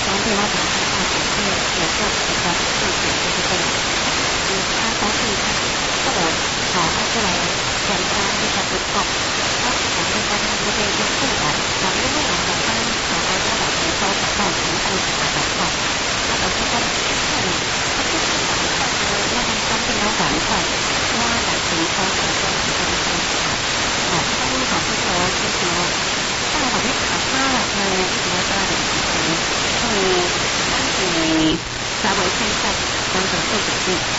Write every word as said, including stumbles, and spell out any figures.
当地那边的话，就是有个比较重点就是这个，嗯，它当地它这个好，它过来参加这个活动，它我们在那这边有进来，咱们内容的话，好多家长可以收得到同步什么的话，那我觉得就是它就是板块呢，要让当地有板块，要感情收的都是这个样子的，好，这个好这个就是大我们考察了呃一直在的时间。嗯，当时稍微看一下等等这几句。